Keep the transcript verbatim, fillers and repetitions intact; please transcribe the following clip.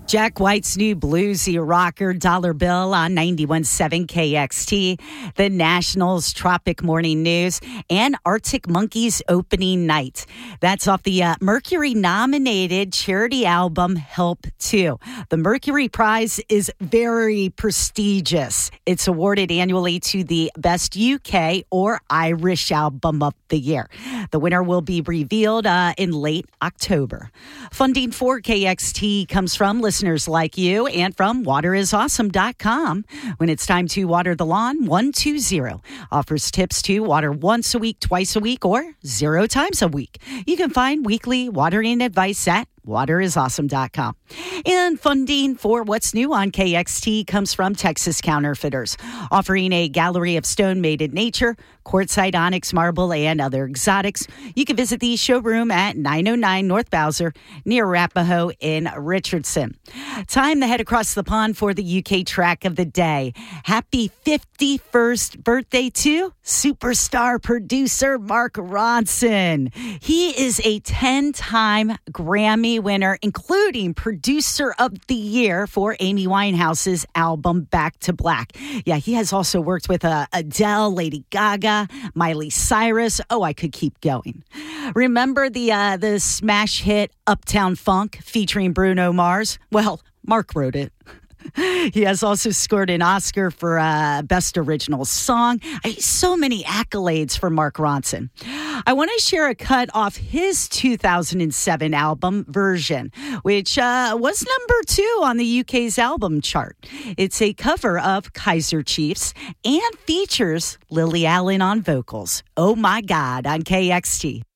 Jack White's new bluesy rocker, Dollar Bill, on ninety-one point seven K X T, the Nationals Tropic Morning News, and Arctic Monkeys opening night. That's off the uh, Mercury-nominated charity album, Help two. The Mercury Prize is very prestigious. It's awarded annually to the best U K or Irish album of the year. The winner will be revealed uh, in late October. Funding for K X T comes from listeners like you and from water is awesome dot com. When it's time to water the lawn, one two zero offers tips to water once a week, twice a week, or zero times a week. You can find weekly watering advice at water is awesome dot com. And funding for what's new on K X T comes from Texas Counterfeiters, offering a gallery of stone made in nature, quartzite, onyx, marble, and other exotics. You can visit the showroom at nine oh nine North Bowser near Arapahoe in Richardson. Time to head across the pond for the U K track of the day. Happy fifty-first birthday to superstar producer Mark Ronson. He is a ten-time Grammy winner, including Producer of the Year for Amy Winehouse's album Back to Black. Yeah, he has also worked with uh, Adele, Lady Gaga, Miley Cyrus. Oh, I could keep going. Remember the uh, the smash hit Uptown Funk featuring Bruno Mars? Well, Mark wrote it. He has also scored an Oscar for uh, Best Original Song. I, so many accolades for Mark Ronson. I want to share a cut off his two thousand seven album Version, which uh, was number two on the U K's album chart. It's a cover of Kaiser Chiefs and features Lily Allen on vocals. Oh my God, on K X T.